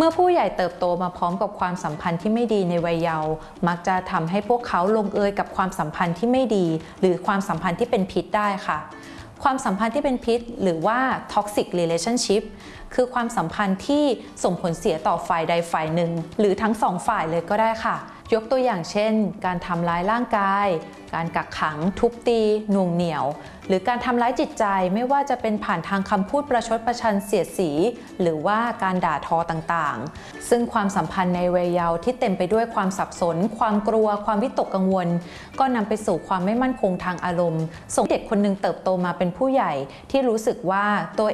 มื่อผู้ใหญ่เติบโตมาพร้อมกับความสัมพันธ์ที่ไม่ดีในวัยเยาว์มักจะทำให้พวกเขาลงเอยกับความสัมพันธ์ที่ไม่ดีหรือความสัมพันธ์ที่เป็นพิษได้ค่ะความสัมพันธ์ที่เป็นพิษหรือว่า toxic relationship คือความสัมพันธ์ที่ส่งผลเสียต่อฝ่ายใดฝ่ายหนึ่งหรือทั้งสองฝ่ายเลยก็ได้ค่ะยกตัวอย่างเช่นการทำร้ายร่างกายการกักขังทุบตีหน่วงเหนี่ยวหรือการทำร้ายจิตใจไม่ว่าจะเป็นผ่านทางคำพูดประชดประชันเสียดสีหรือว่าการด่าทอต่างๆซึ่งความสัมพันธ์ในวัยเยาว์ที่เต็มไปด้วยความสับสนความกลัวความวิตกกังวลก็นำไปสู่ความไม่มั่นคงทางอารมณ์ส่งเด็กคนหนึ่งเติบโตมาเป็นผู้ใหญ่ที่รู้สึกว่าตัว